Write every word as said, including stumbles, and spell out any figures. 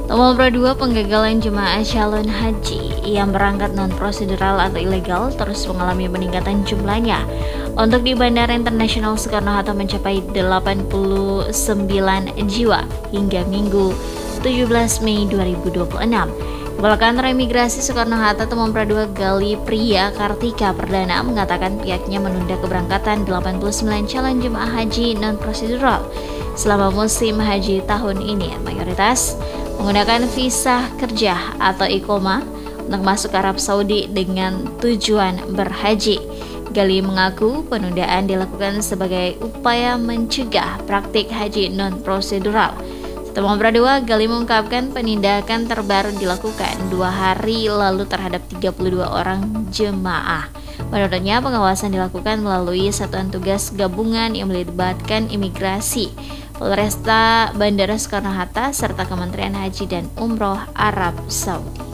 Nomor dua, penggagalan jemaah calon haji yang berangkat non-prosedural atau ilegal terus mengalami peningkatan jumlahnya. Untuk di Bandara Internasional Soekarno-Hatta mencapai delapan puluh sembilan jiwa hingga Minggu tujuh belas Mei dua ribu dua puluh enam. Kepala Kantor Imigrasi Soekarno-Hatta Temanggung dua Gali Priya Kartika Perdana mengatakan pihaknya menunda keberangkatan delapan puluh sembilan calon jemaah haji non-prosedural selama musim haji tahun ini. Mayoritas menggunakan visa kerja atau iqomah untuk masuk Arab Saudi dengan tujuan berhaji. Gali mengaku penundaan dilakukan sebagai upaya mencegah praktik haji non-prosedural. Setelah dua, Gali mengungkapkan penindakan terbaru dilakukan dua hari lalu terhadap tiga puluh dua orang jemaah. Menurutnya, pengawasan dilakukan melalui satuan tugas gabungan yang melibatkan imigrasi, Polresta Bandara Soekarno-Hatta, serta Kementerian Haji dan Umroh Arab Saudi.